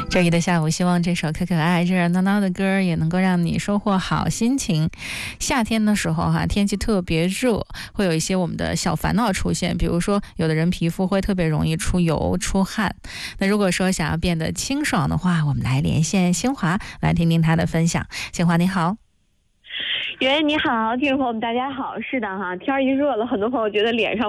周一的下午，希望这首可可爱、热热闹闹的歌也能够让你收获好心情。夏天的时候天气特别热，会有一些我们的小烦恼出现，比如说有的人皮肤会特别容易出油出汗。那如果说想要变得清爽的话，我们来连线新华，来听听他的分享。新华你好。 袁你好，听众朋友们大家好。是的天一热了，很多朋友觉得脸上